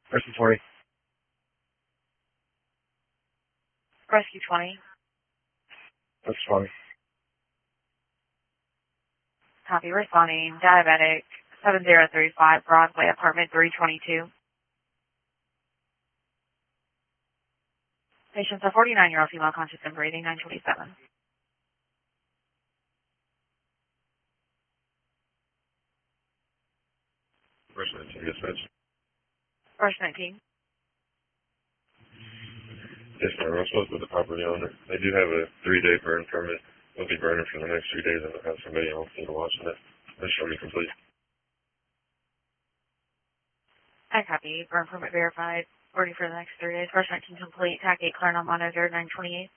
Rescue 20. Rescue 20. That's 20. Copy. Responding. Diabetic 7035 Broadway, apartment 322. Patient's a 49-year-old female, conscious and breathing, 927. First 19, dispatch. First 19. Yes, ma'am. I'm supposed to the property owner. They do have a 3-day burn permit. They'll be burning for the next 3 days and they'll have somebody else watching it. They'll show me complete. I copy. Burn permit verified. Order for the next 3 days. First 19 complete. TAC 8 clear on monitor 928.